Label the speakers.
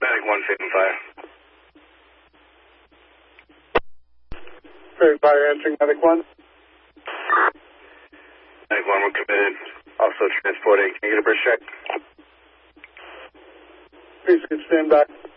Speaker 1: Medic 1 saving fire.
Speaker 2: Saving fire answering Medic 1.
Speaker 1: Medic 1, we're committed. Also transporting. Can you get a bridge check?
Speaker 2: Please stand back.